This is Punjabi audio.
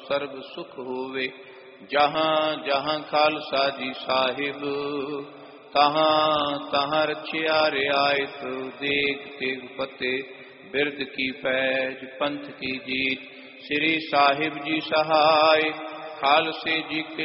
ਸਰਬ ਸੁਖ ਹੋਵੇ। ਜਹਾਂ ਜਹਾਂ ਖਾਲਸਾ ਜੀ ਸਾਹਿਬ, ਤਹਾਂ ਤਹਾਂ ਰਚਿਆ ਰਿਆਇਤ। ਦੇਖ ਤੇਗ ਫਤਿਹ ਬਿਰਦ ਕੀ ਪੈਜ, ਪੰਥ ਕੀ ਜੀਤ। ਸ੍ਰੀ ਸਾਹਿਬ ਜੀ ਸਹਾਇ, ਖਾਲਸੇ ਜੀ ਕੇ